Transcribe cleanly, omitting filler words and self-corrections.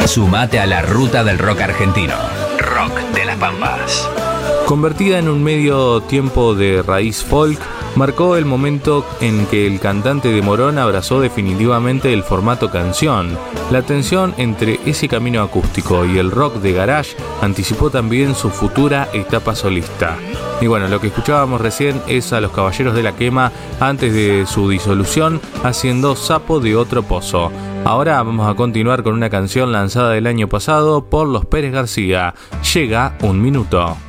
Sumate a la ruta del rock argentino. Rock de las Pampas. Convertida en un medio tiempo de raíz folk, marcó el momento en que el cantante de Morón abrazó definitivamente el formato canción. La tensión entre ese camino acústico y el rock de garage anticipó también su futura etapa solista. Y bueno, lo que escuchábamos recién es a Los Caballeros de la Quema antes de su disolución, haciendo Sapo de Otro Pozo. Ahora vamos a continuar con una canción lanzada el año pasado por Los Pérez García. Llega un minuto.